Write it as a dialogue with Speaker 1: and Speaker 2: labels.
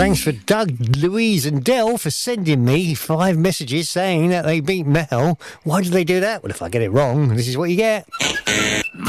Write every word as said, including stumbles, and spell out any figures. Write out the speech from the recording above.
Speaker 1: Thanks for Doug, Louise and Del for sending me five messages saying that they beat Mel. Why did they do that? Well, if I get it wrong, this is what you get.